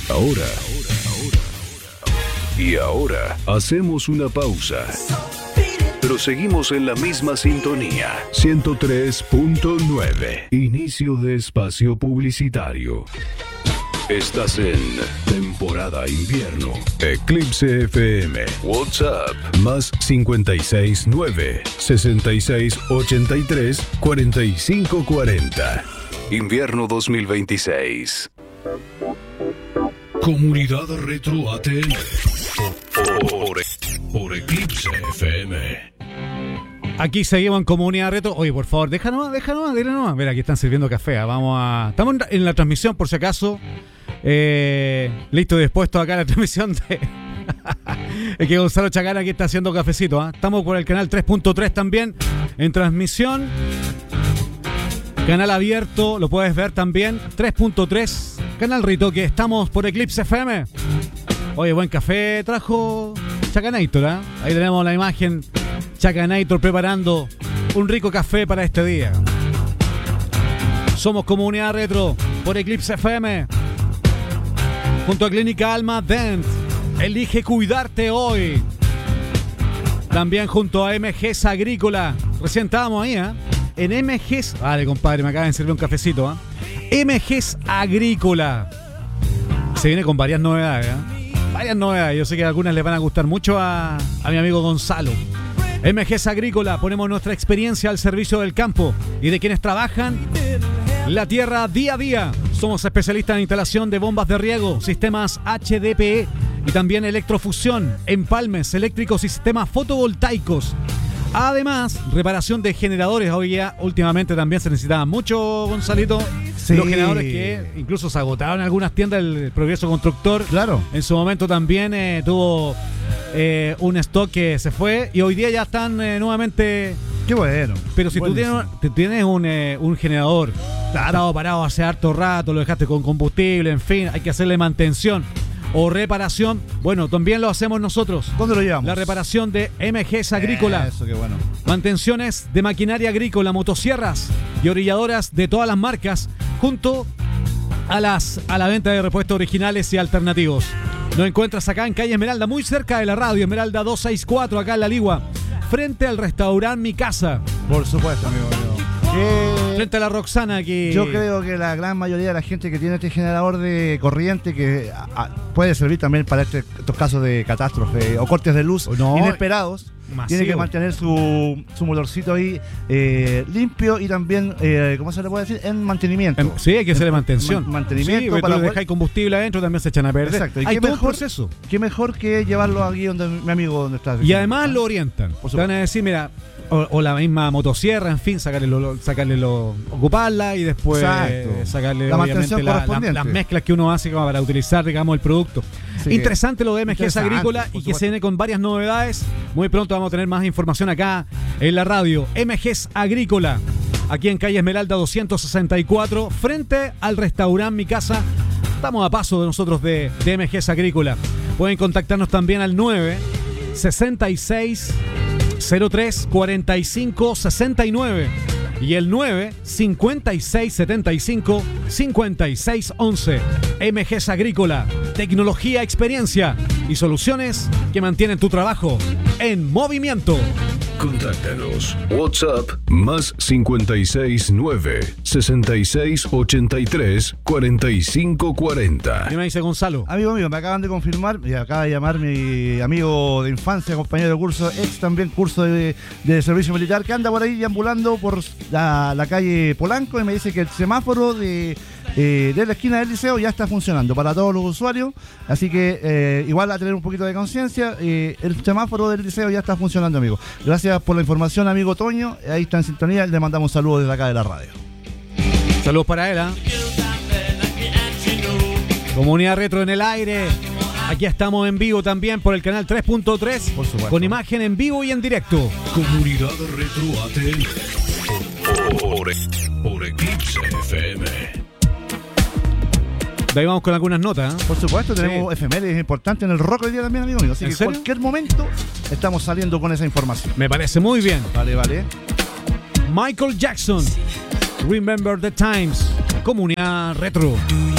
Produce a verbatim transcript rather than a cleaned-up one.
Ahora. Y ahora hacemos una pausa. Pero seguimos en la misma sintonía. ciento tres punto nueve. Inicio de espacio publicitario. Estás en temporada invierno. Eclipse F M. WhatsApp. Más cincuenta y seis nueve, sesenta y seis ochenta y tres, cuarenta y cinco cuarenta. Invierno dos mil veintiséis. Comunidad Retro A T L. Por, por, por Eclipse F M. Aquí seguimos en Comunidad Retro. Oye, por favor, déjanos, déjanos, dile nomás. Mira, aquí están sirviendo café. Vamos a... Estamos en la transmisión, por si acaso. Eh, listo y dispuesto acá en la transmisión de... Es que Gonzalo Chacana aquí está haciendo cafecito, ¿eh? Estamos por el canal tres punto tres también en transmisión. Canal abierto, lo puedes ver también. tres punto tres, Canal Ritoque. Estamos por Eclipse F M. Oye, buen café trajo Chacanator, ¿eh? Ahí tenemos la imagen. Chacanator preparando un rico café para este día. Somos Comunidad Retro por Eclipse F M. Junto a Clínica Alma Dent. Elige cuidarte hoy. También junto a M Gs Agrícola. Recién estábamos ahí, ¿eh? En M Gs... Vale, compadre, me acaban de servir un cafecito, ¿eh? M Gs Agrícola. Se viene con varias novedades, ¿eh? Varias novedades. Yo sé que algunas les van a gustar mucho a, a mi amigo Gonzalo. M Gs Agrícola. Ponemos nuestra experiencia al servicio del campo y de quienes trabajan la tierra día a día. Somos especialistas en instalación de bombas de riego, sistemas H D P E y también electrofusión, empalmes eléctricos y sistemas fotovoltaicos. Además, reparación de generadores. Hoy ya últimamente también se necesitaba mucho, Gonzalito. Sí. Los generadores que incluso se agotaron en algunas tiendas. El Progreso Constructor, claro, en su momento también eh, tuvo eh, un stock que se fue y hoy día ya están eh, nuevamente. Qué bueno. Pero si buenísimo. tú tienes, tú tienes un, eh, un generador, claro, estado parado hace harto rato, lo dejaste con combustible, en fin, hay que hacerle mantención o reparación, bueno, también lo hacemos nosotros. ¿Dónde lo llevamos? La reparación de M Gs Agrícola. Eh, eso, qué bueno. Mantenciones de maquinaria agrícola, motosierras y orilladoras de todas las marcas, junto a, las, a la venta de repuestos originales y alternativos. Nos encuentras acá en calle Esmeralda, muy cerca de la radio, Esmeralda doscientos sesenta y cuatro, acá en La Ligua, frente al restaurante Mi Casa. Por supuesto, amigo mío. Que frente a la Roxana aquí. Yo creo que la gran mayoría de la gente que tiene este generador de corriente, que a, a, puede servir también para este, estos casos de catástrofe o cortes de luz no, inesperados, masivo. Tiene que mantener su, su motorcito ahí eh, limpio y también, eh, ¿cómo se le puede decir? En mantenimiento. En, sí, hay que hacerle mantención. Man, mantenimiento. Sí, para tú dejáis combustible adentro, también se echan a perder. Exacto. ¿Y hay qué todo mejor, un proceso. Qué mejor que llevarlo aquí donde mi amigo donde está. Y además ¿no? lo orientan. Te van a decir, mira, o, o la misma motosierra, en fin, sacarle lo, sacarle lo ocuparla y después Exacto. sacarle la obviamente la, la, las mezclas que uno hace como para utilizar, digamos, el producto. Sí, interesante lo de M Gs Agrícola y que supuesto. Se viene con varias novedades. Muy pronto vamos a tener más información acá en la radio. M Gs Agrícola, aquí en calle Esmeralda doscientos sesenta y cuatro, frente al restaurante Mi Casa. Estamos a paso de nosotros de, de M Gs Agrícola. Pueden contactarnos también al nueve sesenta y seis cero tres cuarenta y cinco sesenta y nueve y el nueve cincuenta y seis setenta y cinco cincuenta y seis once. M Gs Agrícola, tecnología, experiencia y soluciones que mantienen tu trabajo en movimiento. Contáctanos. WhatsApp más cincuenta y seis nueve, sesenta y seis ochenta y tres, cuarenta y cinco cuarenta. ¿Qué me dice Gonzalo? Amigo mío, me acaban de confirmar y acaba de llamar mi amigo de infancia, compañero de curso, ex también curso de, de servicio militar, que anda por ahí deambulando por la, la calle Polanco y me dice que el semáforo de... Eh, de la esquina del liceo ya está funcionando para todos los usuarios, así que eh, igual a tener un poquito de conciencia, eh, el semáforo del liceo ya está funcionando, amigo. Gracias por la información, amigo Toño, ahí está en sintonía, le mandamos saludos desde acá de la radio. Saludos para él, ¿eh? Comunidad Retro en el aire. Aquí estamos en vivo también por el canal tres punto tres, con imagen en vivo y en directo. Comunidad Retro A T L por, por, por Eclipse F M. De ahí vamos con algunas notas, ¿eh? Por supuesto, tenemos sí. efemérides importantes en el rock hoy día también, amigo mío. Así que en cualquier momento estamos saliendo con esa información. Me parece muy bien. Vale, vale. Michael Jackson, Remember the Times, Comunidad Retro.